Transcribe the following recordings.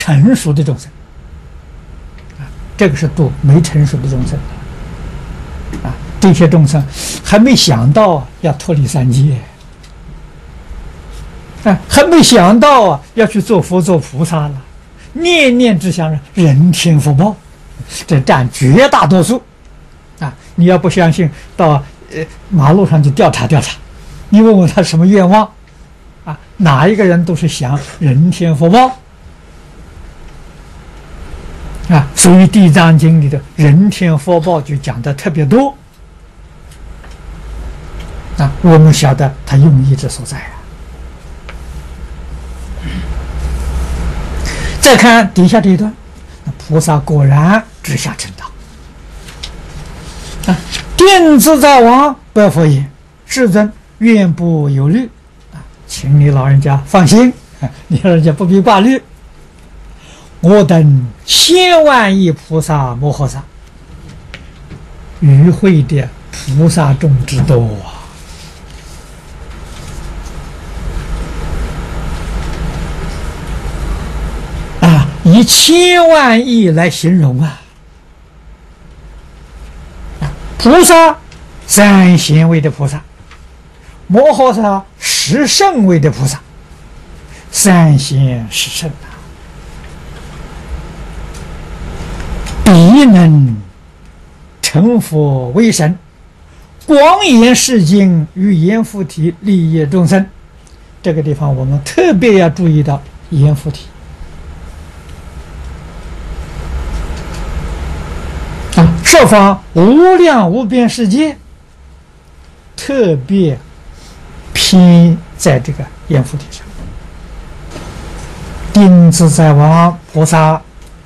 成熟的众生啊，这个是度没成熟的众生啊，这些众生还没想到要脱离三界啊，还没想到要去做佛做菩萨了，念念只想着人天福报，这占绝大多数啊！你要不相信，到马路上去调查调查，你问问他什么愿望啊？哪一个人都是想人天福报啊！所以《地藏经》里的人天福报就讲的特别多啊！我们晓得他用意之所在啊。再看底下这一段，菩萨果然直下成道啊！定自在王白佛言：“世尊，愿不忧虑啊，请你老人家放心，你老人家不必挂虑。我等千万亿菩萨摩诃萨，与会的菩萨众之多啊！”以千万亿来形容啊！菩萨三贤位的菩萨，摩诃萨十圣位的菩萨，三贤十圣啊，必能成佛为神，广演世经，与阎浮提利益众生。这个地方我们特别要注意到阎浮提。设方无量无边世界，特别偏在这个阎浮提上。定自在王菩萨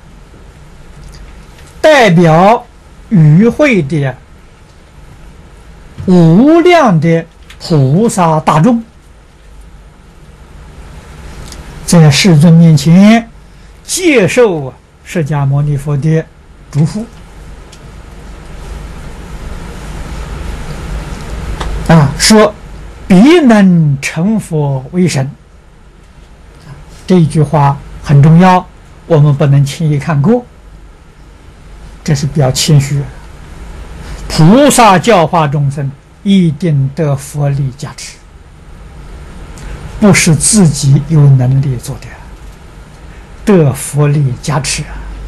代表与会的无量的菩萨大众，在世尊面前接受释迦牟尼佛的嘱咐啊，说必能成佛为神。这一句话很重要，我们不能轻易看过，这是比较谦虚。菩萨教化众生，一定得佛力加持，不是自己有能力做的，得佛力加持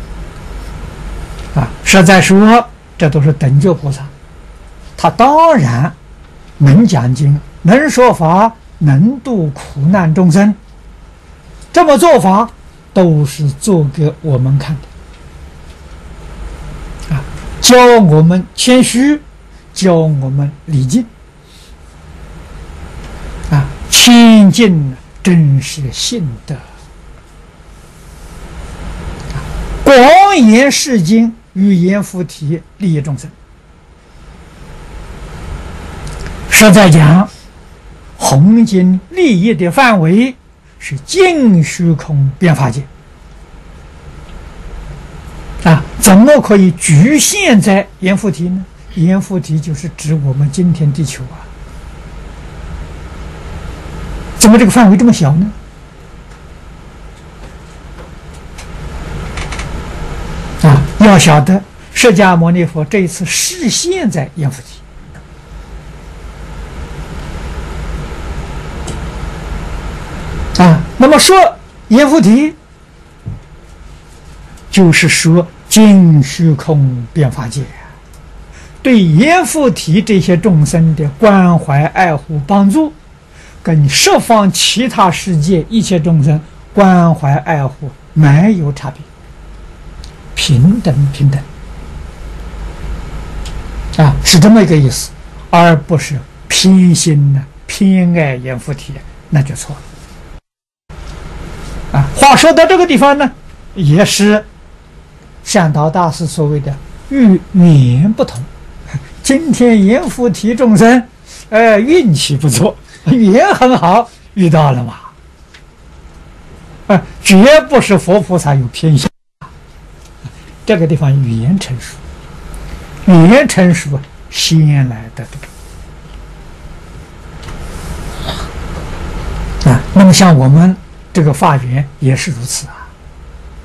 啊！实在说，这都是等觉菩萨，他当然能讲经，能说法，能度苦难众生。这么做法都是做给我们看的啊，教我们谦虚，教我们礼敬啊，亲近真实信德，广言世经，与阎浮提利益众生。实在讲，弘经利益的范围是尽虚空遍法界啊，怎么可以局限在阎浮提呢？阎浮提就是指我们今天地球啊，怎么这个范围这么小呢？啊，要晓得释迦牟尼佛这一次示现在阎浮提。啊，那么说阎浮提，就是说尽虚空遍法界，对阎浮提这些众生的关怀、爱护、帮助，跟十方其他世界一切众生关怀、爱护没有差别，平等平等啊，是这么一个意思，而不是偏心呢、偏爱阎浮提，那就错了。啊，话说到这个地方呢，也是善导大师所谓的遇缘不同。今天阎浮提众生，运气不错，缘很好，遇到了嘛。绝不是佛菩萨有偏向。这个地方语言成熟，语言成熟先来得多。啊，那么像我们这个法缘也是如此啊。